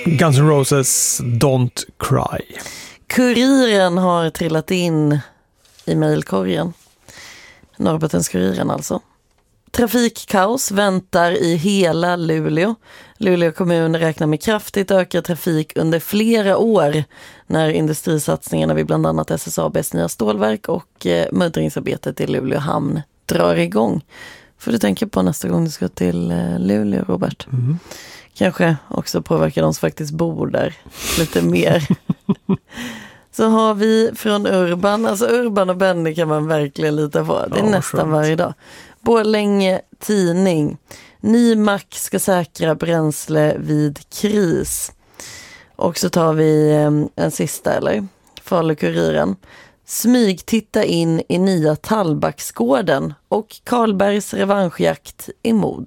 Guns N' Roses Don't Cry. Kuriren har trillat in i mejlkorgen. Norrbottens-Kuriren alltså. Trafikkaos väntar i hela Luleå. Luleå kommun räknar med kraftigt ökad trafik under flera år när industrisatsningarna vid bland annat SSABs nya stålverk och muddringsarbetet i Luleå hamn drar igång. Får du tänka på nästa gång du ska till Luleå, Robert. Kanske också påverkar de som faktiskt bor där lite mer. Så har vi från Urban. Alltså Urban och Benny kan man verkligen lita på. Det är nästan varje dag. Borlänge tidning. Ny mack ska säkra bränsle vid kris. Och så tar vi en sista, eller? Falu-Kuriren. Smyg titta in i nya Tallbacksgården och Karlbergs revanschjakt i mod.